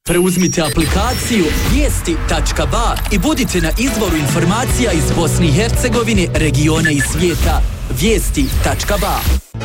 Preuzmite aplikaciju Vijesti.ba i budite na izvoru informacija iz Bosne i Hercegovine, regiona i svijeta. Vijesti.ba